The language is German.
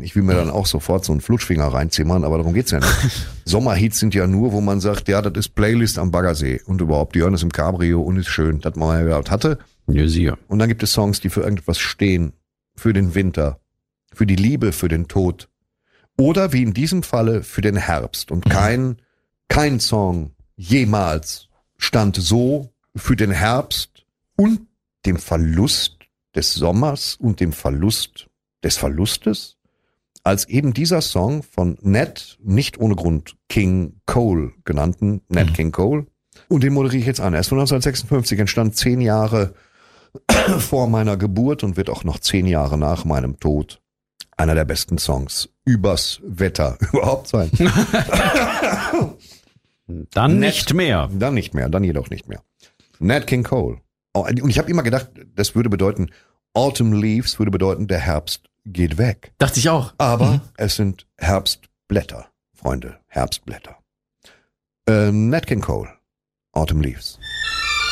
Ich will mir dann auch sofort so einen Flutschfinger reinzimmern, aber darum geht's ja nicht. Sommerhits sind ja nur, wo man sagt, ja, das ist Playlist am Baggersee und überhaupt, die hören es im Cabrio und ist schön, dass man mal gehört hatte. Ja, sicher. Und dann gibt es Songs, die für irgendetwas stehen, für den Winter, für die Liebe, für den Tod oder wie in diesem Falle für den Herbst. Und kein Song jemals stand so für den Herbst und dem Verlust des Sommers und dem Verlust des Verlustes, als eben dieser Song von Nat, nicht ohne Grund King Cole genannten, Nat King Cole. Und den moderiere ich jetzt an. Er ist von 1956, entstand 10 Jahre vor meiner Geburt und wird auch noch 10 Jahre nach meinem Tod einer der besten Songs übers Wetter überhaupt sein. Dann nicht mehr. Dann nicht mehr, dann jedoch nicht mehr. Nat King Cole. Oh, und ich habe immer gedacht, das würde bedeuten, Autumn Leaves würde bedeuten, der Herbst geht weg. Dachte ich auch. Aber es sind Herbstblätter, Freunde, Herbstblätter. Nat King Cole, Autumn Leaves.